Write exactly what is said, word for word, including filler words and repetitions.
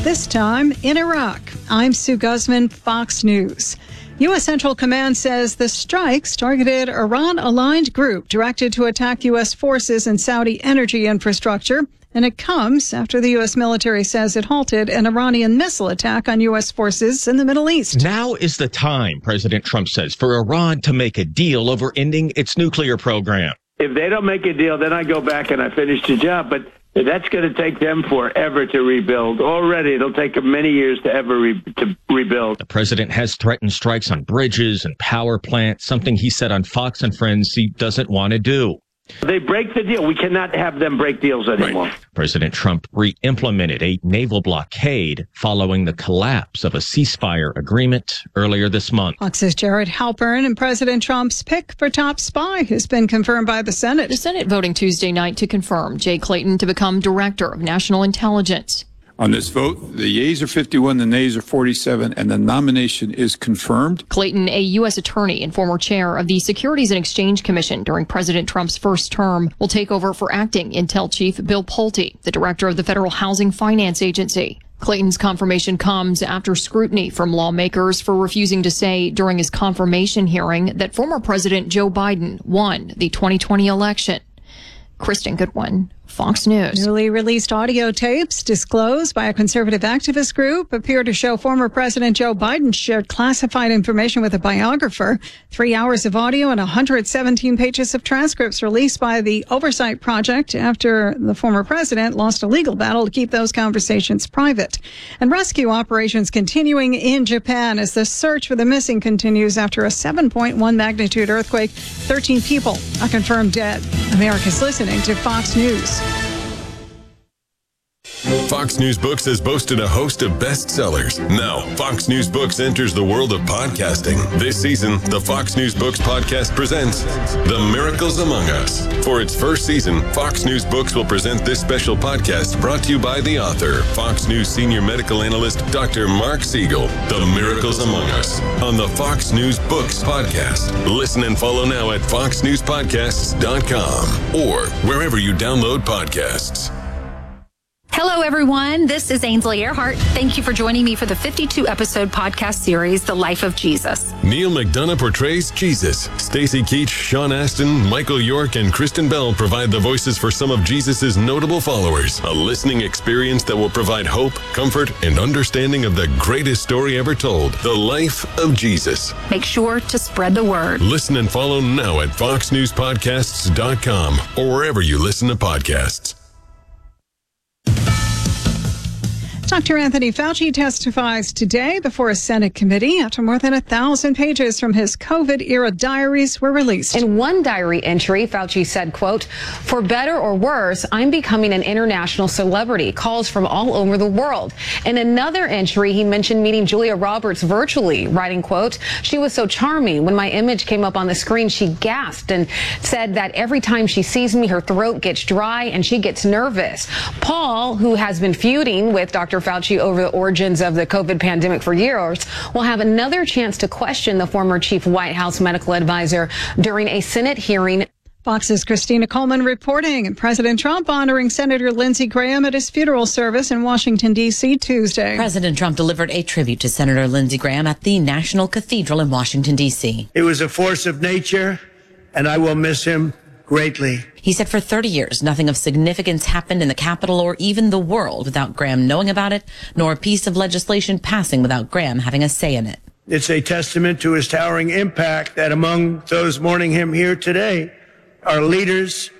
This time in Iraq. I'm Sue Guzman, Fox News. U S. Central Command says the strikes targeted Iran-aligned group directed to attack U S forces and Saudi energy infrastructure. And it comes after the U S military says it halted an Iranian missile attack on U S forces in the Middle East. Now is the time, President Trump says, for Iran to make a deal over ending its nuclear program. If they don't make a deal, then I go back and I finish the job. But that's going to take them forever to rebuild. Already, it'll take them many years to ever re- to rebuild. The president has threatened strikes on bridges and power plants, something he said on Fox and Friends he doesn't want to do. They break the deal. We cannot have them break deals anymore. Right. President Trump re-implemented a naval blockade following the collapse of a ceasefire agreement earlier this month. Fox's Jared Halpern and President Trump's pick for top spy has been confirmed by the Senate. The Senate voting Tuesday night to confirm Jay Clayton to become Director of National Intelligence. On this vote, the yeas are fifty-one, the nays are forty-seven, and the nomination is confirmed. Clayton, a U S attorney and former chair of the Securities and Exchange Commission during President Trump's first term, will take over for acting Intel Chief Bill Pulte, the director of the Federal Housing Finance Agency. Clayton's confirmation comes after scrutiny from lawmakers for refusing to say during his confirmation hearing that former President Joe Biden won the twenty twenty election. Kristen Goodwin, Fox News. Newly released audio tapes disclosed by a conservative activist group appear to show former President Joe Biden shared classified information with a biographer. Three hours of audio and one hundred seventeen pages of transcripts released by the Oversight Project after the former president lost a legal battle to keep those conversations private. And rescue operations continuing in Japan as the search for the missing continues after a seven point one magnitude earthquake. thirteen people are confirmed dead. America's listening to Fox News. Fox News Books has boasted a host of bestsellers. Now, Fox News Books enters the world of podcasting. This season, the Fox News Books podcast presents The Miracles Among Us. For its first season, Fox News Books will present this special podcast brought to you by the author, Fox News senior medical analyst, Doctor Mark Siegel. The Miracles Among Us on the Fox News Books podcast. Listen and follow now at fox news podcasts dot com or wherever you download podcasts. Hello, everyone. This is Ainsley Earhart. Thank you for joining me for the fifty-two episode podcast series, The Life of Jesus. Neil McDonough portrays Jesus. Stacey Keach, Sean Astin, Michael York, and Kristen Bell provide the voices for some of Jesus' notable followers. A listening experience that will provide hope, comfort, and understanding of the greatest story ever told, The Life of Jesus. Make sure to spread the word. Listen and follow now at fox news podcasts dot com or wherever you listen to podcasts. Doctor Anthony Fauci testifies today before a Senate committee after more than a thousand pages from his COVID-era diaries were released. In one diary entry, Fauci said, quote, "For better or worse, I'm becoming an international celebrity. Calls from all over the world." In another entry, he mentioned meeting Julia Roberts virtually, writing, quote, "She was so charming. When my image came up on the screen, she gasped and said that every time she sees me, her throat gets dry and she gets nervous." Paul, who has been feuding with Doctor Fauci over the origins of the COVID pandemic for years, will have another chance to question the former chief White House medical advisor during a Senate hearing. Fox's Christina Coleman reporting, and President Trump honoring Senator Lindsey Graham at his funeral service in Washington, D C Tuesday. President Trump delivered a tribute to Senator Lindsey Graham at the National Cathedral in Washington, D C He was a force of nature, and I will miss him greatly. He said for thirty years, nothing of significance happened in the Capitol or even the world without Graham knowing about it, nor a piece of legislation passing without Graham having a say in it. It's a testament to his towering impact that among those mourning him here today are leaders